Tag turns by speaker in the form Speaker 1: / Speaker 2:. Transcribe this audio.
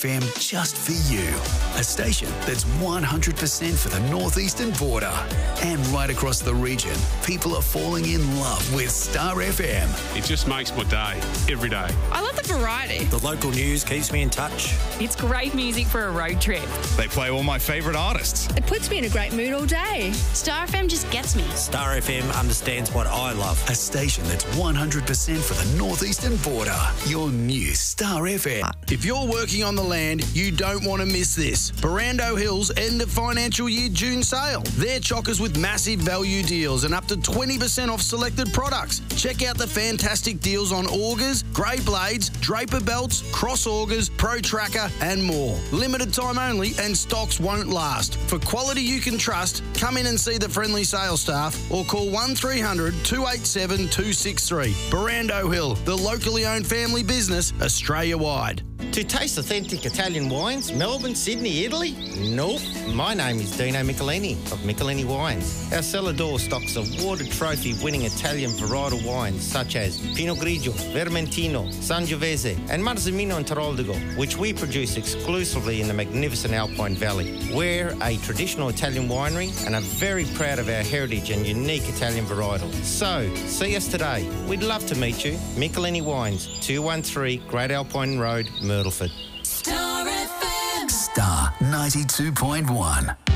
Speaker 1: FM just for you. A station that's 100% for the northeastern border. And right across the region, people are falling in love with Star FM.
Speaker 2: It just makes my day, every day.
Speaker 3: I love the variety.
Speaker 4: The local news keeps me in touch.
Speaker 3: It's great music for a road trip.
Speaker 5: They play all my favourite artists.
Speaker 6: It puts me in a great mood all day.
Speaker 7: Star FM just gets me.
Speaker 4: Star FM understands what I love.
Speaker 1: A station that's 100% for the northeastern border. Your new Star FM.
Speaker 8: If you're working on the land, you don't want to miss this. Barrando Hills end of financial year June sale. They're chockers with massive value deals and up to 20% off selected products. Check out the fantastic deals on augers, grey blades, draper belts, cross augers, pro tracker and more. Limited time only and stocks won't last. For quality you can trust, come in and see the friendly sales staff or call 1300 287 263. Barrando Hill, the locally owned family business, Australia-wide.
Speaker 9: To taste authentic Italian wines, Melbourne, Sydney, Italy? Nope. My name is Dino Michelini of Michelini Wines. Our cellar door stocks awarded trophy-winning Italian varietal wines such as Pinot Grigio, Vermentino, Sangiovese and Marzemino and Teroldego, which we produce exclusively in the magnificent Alpine Valley. We're a traditional Italian winery and are very proud of our heritage and unique Italian varietal. So, see us today. We'd love to meet you. Michelini Wines, 213 Great Alpine Road, Myrtleford.
Speaker 1: Star FM. Star 92.1.